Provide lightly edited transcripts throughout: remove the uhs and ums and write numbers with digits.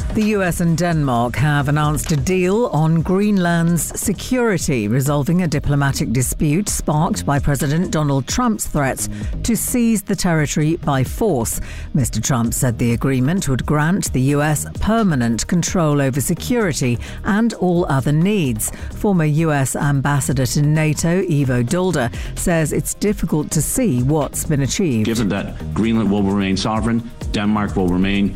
The US and Denmark have announced a deal on Greenland's security, resolving a diplomatic dispute sparked by President Donald Trump's threats to seize the territory by force. Mr. Trump said the agreement would grant the US permanent control over security and all other needs. Former US Ambassador to NATO, Ivo Dulder, says it's difficult to see what's been achieved. Given that Greenland will remain sovereign, Denmark will remain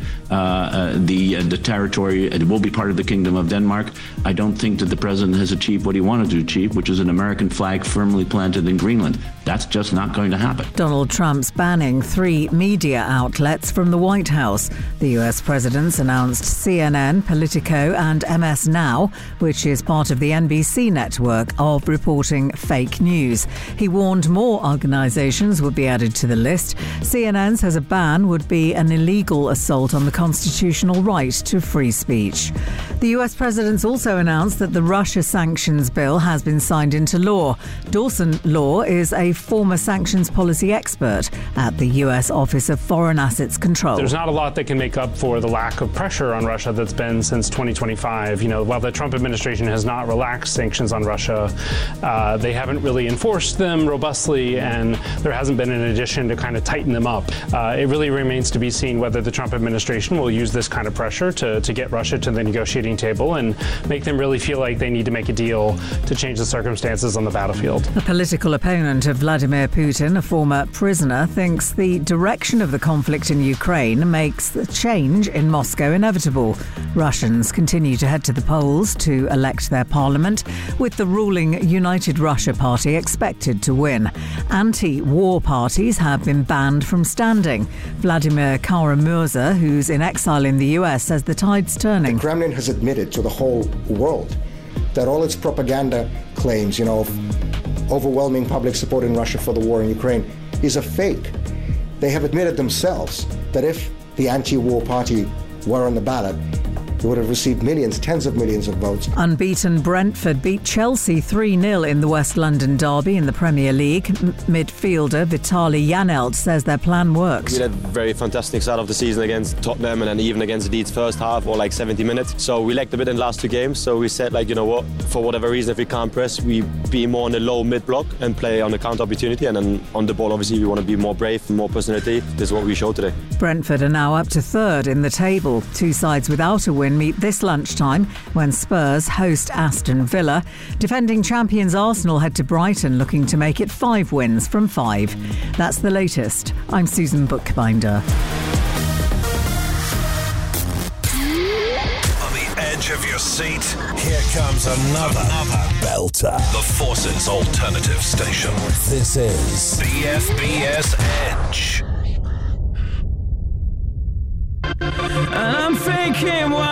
the territory. It will be part of the Kingdom of Denmark. I don't think that the president has achieved what he wanted to achieve, which is an American flag firmly planted in Greenland. That's just not going to happen. Donald Trump's banning 3 media outlets from the White House. The US president's announced CNN, Politico and MS Now, which is part of the NBC network, of reporting fake news. He warned more organizations would be added to the list. CNN says a ban would be an illegal assault on the constitutional right to free speech. The US president's also announced that the Russia sanctions bill has been signed into law. Dawson Law is a former sanctions policy expert at the US Office of Foreign Assets Control. There's not a lot that can make up for the lack of pressure on Russia that's been since 2025. While the Trump administration has not relaxed sanctions on Russia, they haven't really enforced them robustly, and there hasn't been an addition to kind of tighten them up. It really remains to be seen whether the Trump administration will use this kind of pressure to get Russia to the negotiating table and make them really feel like they need to make a deal to change the circumstances on the battlefield. A political opponent of Vladimir Putin, a former prisoner, thinks the direction of the conflict in Ukraine makes the change in Moscow inevitable. Russians continue to head to the polls to elect their parliament, with the ruling United Russia Party expected to win. Anti-war parties have been banned from standing. Vladimir Kara-Murza, who's in exile in the US, says the tide's turning. The Kremlin has admitted to the whole world that all its propaganda claims, of overwhelming public support in Russia for the war in Ukraine, is a fake. They have admitted themselves that if the anti-war party were on the ballot, they would have received millions, tens of millions of votes. Unbeaten Brentford beat Chelsea 3-0 in the West London derby in the Premier League. Midfielder Vitaly Janelt says their plan worked. We had a very fantastic start of the season against Tottenham and then even against Leeds first half, or 70 minutes. So we lacked a bit in the last 2 games. So we said, for whatever reason, if we can't press, we be more on the low mid-block and play on the counter opportunity. And then on the ball, obviously, we want to be more brave, more personality. This is what we showed today. Brentford are now up to 3rd in the table. 2 sides without a win meet this lunchtime when Spurs host Aston Villa. Defending champions Arsenal head to Brighton looking to make it 5 wins from 5. That's the latest. I'm Susan Bookbinder. On the edge of your seat, here comes another belter. The Forces Alternative Station. This is BFBS Edge. And I'm thinking,